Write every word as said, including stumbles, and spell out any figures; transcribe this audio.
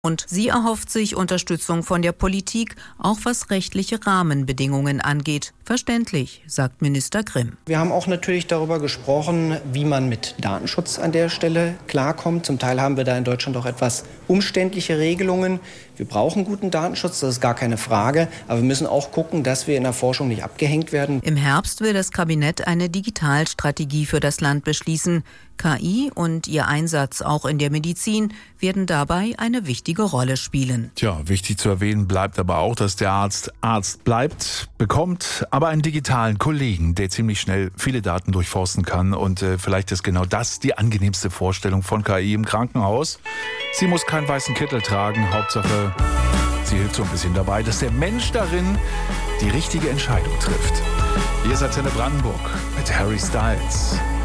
Und sie erhofft sich Unterstützung von der Politik, auch was rechtliche Rahmenbedingungen angeht. Verständlich, sagt Minister Grimm. Wir haben auch natürlich darüber gesprochen, wie man mit Datenschutz an der Stelle klarkommt. Zum Teil haben wir da in Deutschland auch etwas umständliche Regelungen. Wir brauchen guten Datenschutz, das ist gar keine Frage. Aber wir müssen auch gucken, dass wir in der Forschung nicht abgehängt werden. Im Herbst will das Kabinett eine Digitalstrategie für das Land beschließen. K I und ihr Einsatz auch in der Medizin werden dabei eine wichtige Rolle spielen. Tja, wichtig zu erwähnen bleibt aber auch, dass der Arzt Arzt bleibt, bekommt aber einen digitalen Kollegen, der ziemlich schnell viele Daten durchforsten kann. Und äh, vielleicht ist genau das die angenehmste Vorstellung von K I im Krankenhaus. Sie muss keinen weißen Kittel tragen, Hauptsache, sie hilft so ein bisschen dabei, dass der Mensch darin die richtige Entscheidung trifft. Hier ist Antenne Brandenburg mit Harry Styles.